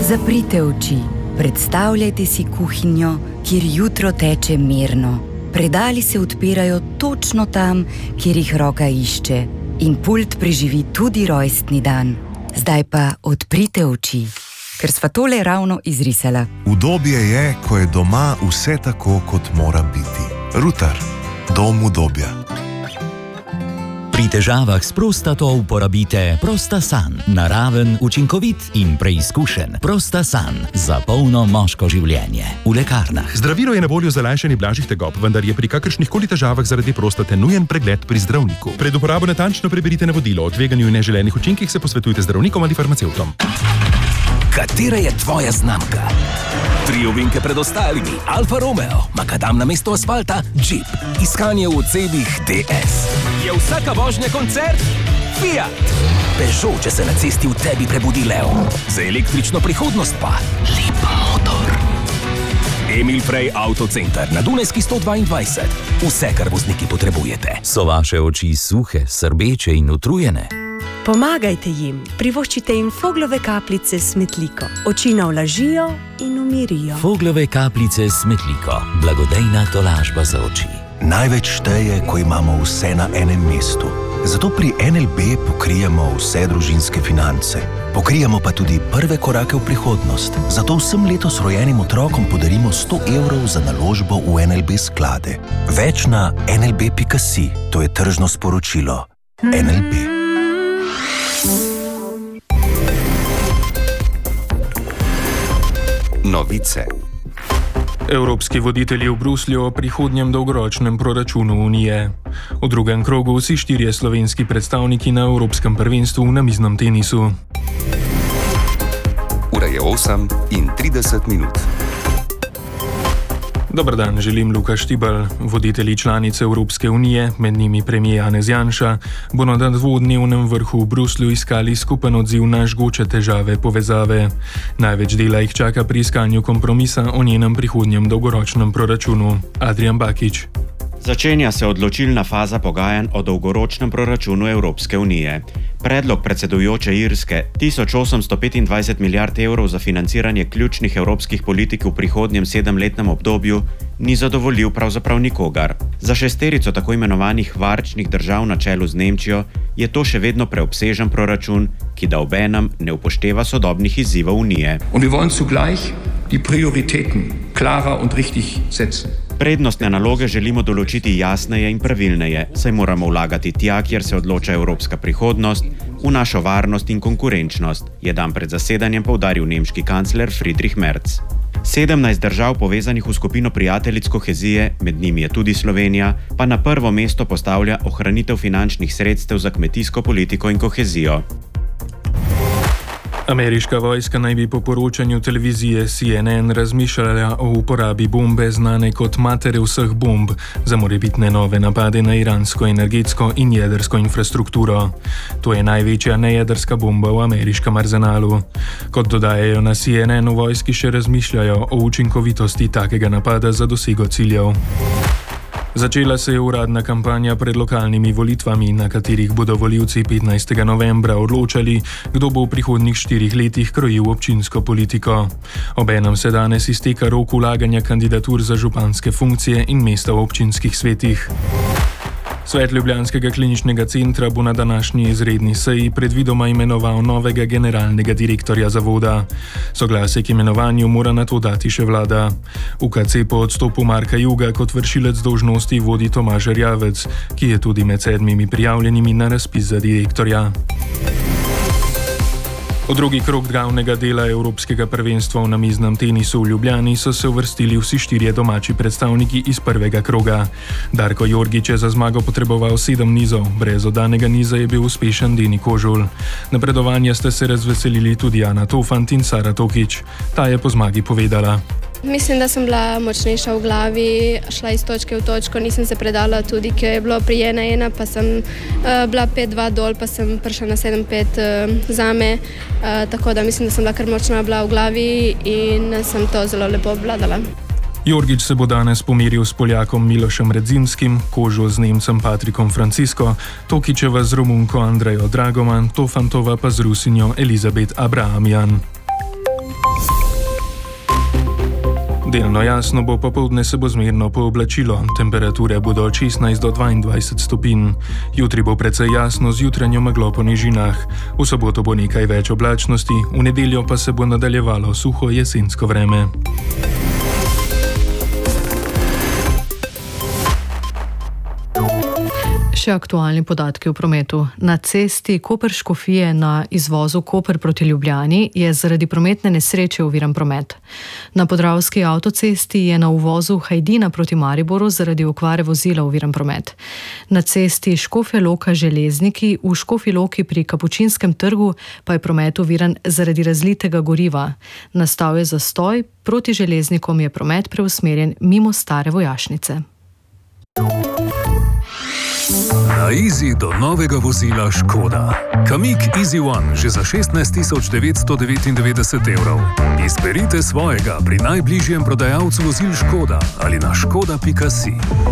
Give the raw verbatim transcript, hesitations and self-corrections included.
Zaprite oči, predstavljajte si kuhinjo, kjer jutro teče mirno. Predali se odpirajo točno tam, kjer jih roka išče, in pult preživi tudi rojstni dan. Zdaj pa odprite oči, ker sva tole ravno izrisala. Udobje je, ko je doma vse tako, kot mora biti. Rutar, dom udobja. Pri težavah s prostato uporabite Prostasan. Naraven, učinkovit in preizkušen. Prostasan za polno moško življenje. V lekarnah. Zdravilo je na voljo za lajšanje blažjih tegob, vendar je pri kakršnihkoli težavah zaradi prostate nujen pregled pri zdravniku. Pred uporabo natančno preberite navodilo. O tveganju in neželenih učinkih se posvetujte zdravnikom ali farmacevtom. Katera je tvoja znamka? Tri ovinke pred ostalimi. Alfa Romeo, makadam na mesto asfalta, Jeep. Iskanje v odsebih D S. Je vsaka vožnja koncert? Fiat. Peugeot, če se na cesti v tebi prebudi lev. Za električno prihodnost pa lep motor. Emil Frey Autocenter na Dunajski sto dvaindvajset. Vse, kar vozniki potrebujete. So vaše oči suhe, srbeče in utrujene? Pomagajte jim, privoščite jim Foglove kapljice s smetliko. Oči navlažijo in umirijo. Foglove kapljice s smetliko. Blagodejna tolažba za oči. Največ šteje, ko imamo vse na enem mestu. Zato pri N L B pokrijemo vse družinske finance. Pokrijemo pa tudi prve korake v prihodnost. Zato vsem letos rojenim otrokom podarimo sto evrov za naložbo v N L B sklade. Več na N L B pika si. To je tržno sporočilo. N L B. Novice. Evropski voditelji v Bruslju o prihodnjem dolgoročnem proračunu Unije. V drugem krogu vsi štirje slovenski predstavniki na Evropskem prvenstvu v namiznem tenisu. Ura je osem in trideset minut. Dobar dan, želim Luka Štibelj. Voditelji članice Evropske unije, med njimi premier Janez Janša, bo na dvodnevnem vrhu v Bruslju iskali skupen odziv na žgoče težave povezave. Največ dela jih čaka pri iskanju kompromisa o njenem prihodnjem dolgoročnem proračunu. Adrian Bakić. Začenja se odločilna faza pogajanj o dolgoročnem proračunu Evropske unije. Predlog predsedujoče Irske, tisoč osemsto petindvajset milijard evrov za financiranje ključnih evropskih politik v prihodnjem sedemletnem obdobju, ni zadovoljil pravzaprav nikogar. Za šesterico tako imenovanih varčnih držav na čelu z Nemčijo je to še vedno preobsežen proračun, ki da obenem ne upošteva sodobnih izzivov Unije. Und wir wollen zugleich die Prioritäten klarer und richtig setzen. Prednostne naloge želimo določiti jasneje in pravilneje, saj moramo vlagati tja, kjer se odloča evropska prihodnost, v našo varnost in konkurenčnost, je dan pred zasedanjem poudaril nemški kancler Friedrich Merz. sedemnajst držav povezanih v skupino prijateljic kohezije, med njimi je tudi Slovenija, pa na prvo mesto postavlja ohranitev finančnih sredstev za kmetijsko politiko in kohezijo. Ameriška vojska naj bi po poročanju televizije C N N razmišljala o uporabi bombe znane kot matere vseh bomb za morebitne nove napade na iransko energetsko in jedrsko infrastrukturo. To je največja nejedrska bomba v ameriškem arzenalu. Kot dodajajo na C N N, v vojski še razmišljajo o učinkovitosti takega napada za dosego ciljev. Začela se je uradna kampanja pred lokalnimi volitvami, na katerih bodo volivci petnajstega novembra odločali, kdo bo v prihodnjih štirih letih krojil občinsko politiko. Obenem se danes izteka rok vlaganja kandidatur za županske funkcije in mesta v občinskih svetih. Svet ljubljanskega kliničnega centra bo na današnji izredni seji predvidoma imenoval novega generalnega direktorja zavoda. Soglasje k imenovanju mora nato dati še vlada. U K C po odstopu Marka Juga kot vršilec dolžnosti vodi Tomaž Erjavec, ki je tudi med sedmimi prijavljenimi na razpis za direktorja. V drugi krog glavnega dela Evropskega prvenstva v namiznem tenisu v Ljubljani so se uvrstili vsi štirje domači predstavniki iz prvega kroga. Darko Jorgić je za zmago potreboval sedem nizov, brez oddanega niza je bil uspešen Deni Kožul. Napredovanja ste se razveselili tudi Ana Tofant in Sara Tokić. Ta je po zmagi povedala: Mislim, da sem bila močnejša v glavi, šla iz točke v točko, nisem se predala tudi, ker je bilo pri ena ena, pa sem uh, bila pet dva dol, pa sem prišla na sedem pet uh, zame, uh, tako da mislim, da sem bila kar močna bila v glavi in sem to zelo lepo obvladala. Jorgić se bo danes pomeril s Poljakom Milošem Redzimskim, Kožul z Nemcem Patrikom Francisko, Tokićeva z Romunko Andrejo Dragoman, Tofantova pa z Rusinjo Elizabeth Abrahamjan. Delno jasno bo, popoldne se bo zmerno pooblačilo, temperature bodo od šestnajst do dvaindvajset stopinj. Jutri bo precej jasno z jutranjo meglo po nižinah. V soboto bo nekaj več oblačnosti, v nedeljo pa se bo nadaljevalo suho jesensko vreme. Še aktualni podatki v prometu. Na cesti Koper-Škofije na izvozu Koper proti Ljubljani je zaradi prometne nesreče oviran promet. Na Podravski avtocesti je na uvozu Hajdina proti Mariboru zaradi okvare vozila oviran promet. Na cesti Škofja Loka-Železniki v Škofji Loki pri Kapučinskem trgu pa je promet oviran zaradi razlitega goriva. Nastal je zastoj, proti železnikom je promet preusmerjen mimo stare vojašnice. Na Easy do novega vozila Škoda. Kamiq Easy One že za šestnajst tisoč devetsto devetindevetdeset evrov. Izberite svojega pri najbližjem prodajalcu vozil Škoda ali na škoda pika si.